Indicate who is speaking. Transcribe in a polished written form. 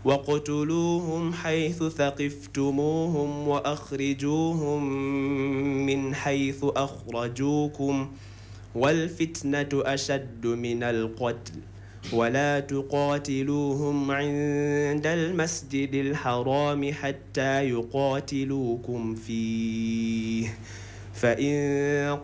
Speaker 1: واقتلوهم حيث ثقفتموهم وأخرجوهم من حيث أخرجوكم والفتنة أشد من القتل ولا تقاتلوهم عند المسجد الحرام حتى يقاتلوكم فيه فإن